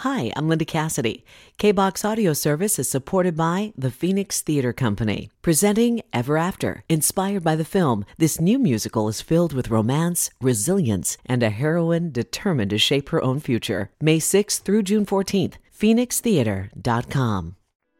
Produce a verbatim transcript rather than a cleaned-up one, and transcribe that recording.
Hi, I'm Linda Cassidy. K-BOX Audio Service is supported by the Phoenix Theater Company. Presenting Ever After. Inspired by the film, this new musical is filled with romance, resilience, and a heroine determined to shape her own future. May sixth through June fourteenth. phoenix theater dot com.